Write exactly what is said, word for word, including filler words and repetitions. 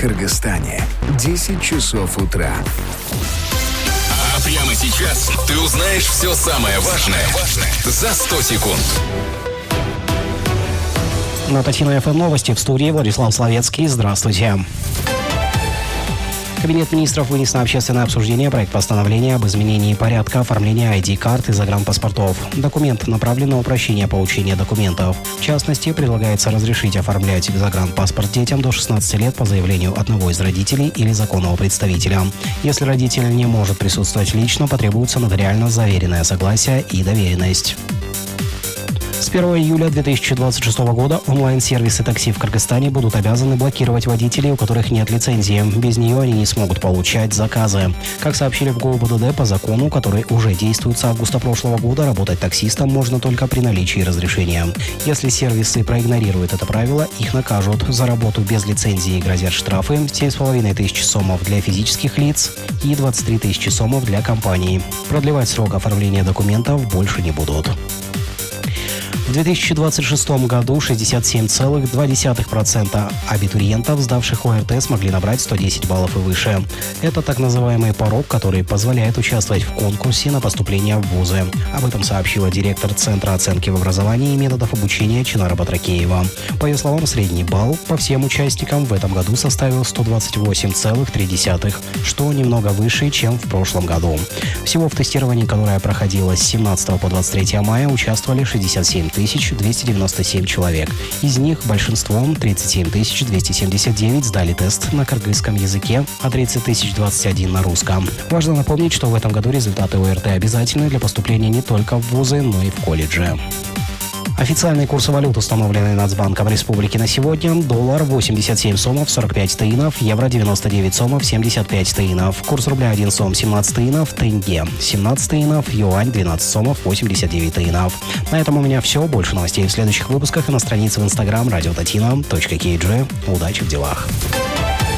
Кыргызстане. десять часов утра. А прямо сейчас ты узнаешь все самое важное за сто секунд. На Татьяна эф эм новости, в студии Владислав Словецкий. Здравствуйте. Кабинет министров вынес на общественное обсуждение проект постановления об изменении порядка оформления ай ди-карт и загранпаспортов. Документ направлен на упрощение получения документов. В частности, предлагается разрешить оформлять загранпаспорт детям до шестнадцати лет по заявлению одного из родителей или законного представителя. Если родитель не может присутствовать лично, потребуется нотариально заверенное согласие и доверенность. С первого июля две тысячи двадцать шестого года онлайн-сервисы такси в Кыргызстане будут обязаны блокировать водителей, у которых нет лицензии. Без нее они не смогут получать заказы. Как сообщили в ГУБДД, по закону, который уже действует с августа прошлого года, работать таксистом можно только при наличии разрешения. Если сервисы проигнорируют это правило, их накажут. За работу без лицензии грозят штрафы семь с половиной тысяч сомов для физических лиц и двадцать три тысячи сомов для компаний. Продлевать срок оформления документов больше не будут. В две тысячи двадцать шестом году шестьдесят семь целых два десятых процента абитуриентов, сдавших о эр тэ, смогли набрать сто десять баллов и выше. Это так называемый порог, который позволяет участвовать в конкурсе на поступление в вузы. Об этом сообщила директор Центра оценки в образовании и методов обучения Чинара Батракеева. По ее словам, средний балл по всем участникам в этом году составил сто двадцать восемь целых три десятых, что немного выше, чем в прошлом году. Всего в тестировании, которое проходило с семнадцатого по двадцать третье мая, участвовали шестьдесят семь тысяч двести девяносто семь человек. Из них большинством, тридцать семь тысяч двести семьдесят девять, сдали тест на кыргызском языке, а тридцать тысяч двадцать один на русском. Важно напомнить, что в этом году результаты о эр тэ обязательны для поступления не только в вузы, но и в колледжи. Официальный курс валют, установленный Нацбанком Республики на сегодня: доллар восемьдесят семь сомов сорок пять тыинов, евро девяносто девять сомов семьдесят пять тыинов, курс рубля один сом семнадцать тыинов, тенге семнадцать тыинов, юань двенадцать сомов восемьдесят девять тыинов. На этом у меня все. Больше новостей в следующих выпусках и на странице в инстаграм радио татина точка кей джи. Удачи в делах.